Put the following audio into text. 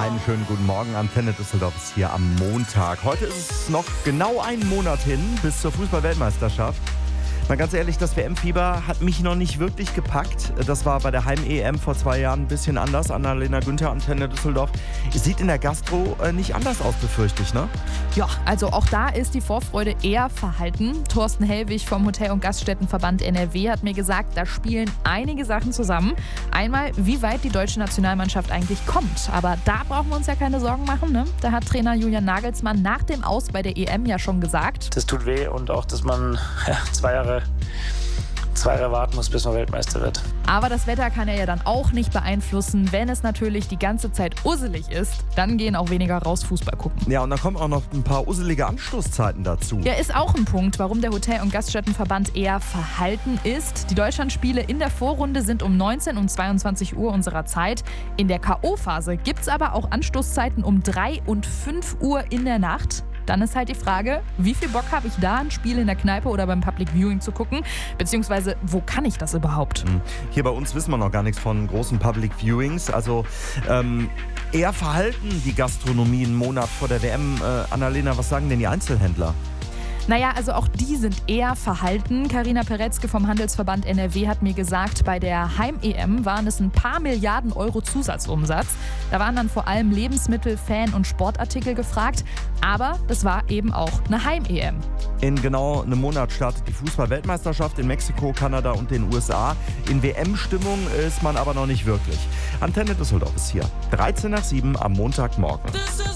Einen schönen guten Morgen. Antenne Düsseldorf ist hier am Montag. Heute ist es noch genau einen Monat hin bis zur Fußball-Weltmeisterschaft. Mal ganz ehrlich, das WM-Fieber hat mich noch nicht wirklich gepackt. Das war bei der Heim-EM vor 2 Jahren ein bisschen anders. Annalena Günther, Antenne Düsseldorf. Sieht in der Gastro nicht anders aus, befürchte ich, ne? Ja, also auch da ist die Vorfreude eher verhalten. Thorsten Hellwig vom Hotel- und Gaststättenverband NRW hat mir gesagt, da spielen einige Sachen zusammen. Einmal, wie weit die deutsche Nationalmannschaft eigentlich kommt. Aber da brauchen wir uns ja keine Sorgen machen, ne? Da hat Trainer Julian Nagelsmann nach dem Aus bei der EM ja schon gesagt. Das tut weh und auch, dass man 2 Jahre warten muss, bis man Weltmeister wird. Aber das Wetter kann er ja dann auch nicht beeinflussen. Wenn es natürlich die ganze Zeit usselig ist, dann gehen auch weniger raus Fußball gucken. Ja, und dann kommen auch noch ein paar usselige Anstoßzeiten dazu. Ja, ist auch ein Punkt, warum der Hotel- und Gaststättenverband eher verhalten ist. Die Deutschlandspiele in der Vorrunde sind um 19 und 22 Uhr unserer Zeit. In der K.O.-Phase gibt es aber auch Anstoßzeiten um 3 und 5 Uhr in der Nacht. Dann ist halt die Frage, wie viel Bock habe ich da, ein Spiel in der Kneipe oder beim Public Viewing zu gucken? Beziehungsweise, wo kann ich das überhaupt? Hier bei uns wissen wir noch gar nichts von großen Public Viewings. Also eher verhalten die Gastronomie einen Monat vor der WM. Annalena, was sagen denn die Einzelhändler? Naja, also auch die sind eher verhalten. Carina Peretzke vom Handelsverband NRW hat mir gesagt, bei der Heim-EM waren es ein paar Milliarden Euro Zusatzumsatz. Da waren dann vor allem Lebensmittel, Fan- und Sportartikel gefragt. Aber das war eben auch eine Heim-EM. In genau einem Monat startet die Fußball-Weltmeisterschaft in Mexiko, Kanada und den USA. In WM-Stimmung ist man aber noch nicht wirklich. Antenne Düsseldorf ist hier. 13 nach 7 am Montagmorgen.